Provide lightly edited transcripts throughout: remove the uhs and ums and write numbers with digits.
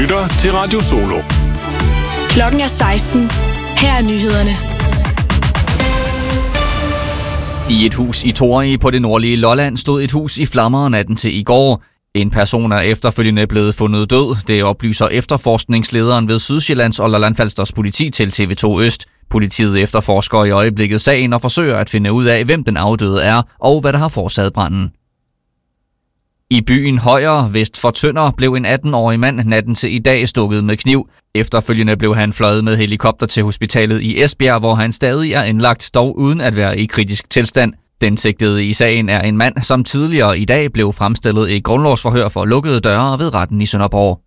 lytter til Radio Solo. Klokken er 16. Her er nyhederne. I et hus i Torrig på det nordlige Lolland stod et hus i flammer natten til i går. En person er efterfølgende blevet fundet død. Det oplyser efterforskningslederen ved Sydsjællands og Lolland-Falsters politi til TV2 Øst. Politiet efterforsker i øjeblikket sagen og forsøger at finde ud af, hvem den afdøde er og hvad der har forårsaget branden. I byen Højer, vest for Tønder, blev en 18-årig mand natten til i dag stukket med kniv. Efterfølgende blev han fløjet med helikopter til hospitalet i Esbjerg, hvor han stadig er indlagt, dog uden at være i kritisk tilstand. Den sigtede i sagen er en mand, som tidligere i dag blev fremstillet i grundlovsforhør for lukkede døre ved retten i Sønderborg.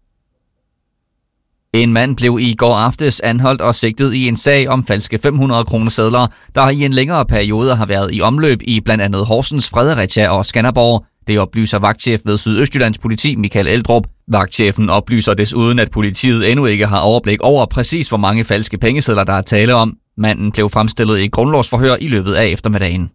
En mand blev i går aftes anholdt og sigtet i en sag om falske 500-kronesedler, der i en længere periode har været i omløb i blandt andet Horsens, Fredericia og Skanderborg. Det oplyser vagtchef ved Sydøstjyllands politi Michael Eldrup. Vagtchefen oplyser desuden, at politiet endnu ikke har overblik over præcis, hvor mange falske pengesedler der er tale om. Manden blev fremstillet i grundlovsforhør i løbet af eftermiddagen.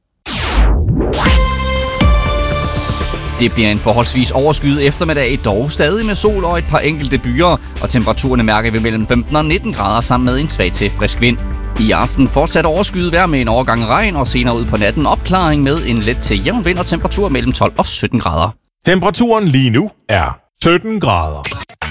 Det bliver en forholdsvis overskyet eftermiddag, dog stadig med sol og et par enkelte byer, og temperaturerne mærker vi mellem 15 og 19 grader sammen med en svag til frisk vind. I aften fortsat overskyet vejr med en overgang regn, og senere ud på natten opklaring med en let til jævn vind og temperatur mellem 12 og 17 grader. Temperaturen lige nu er 17 grader.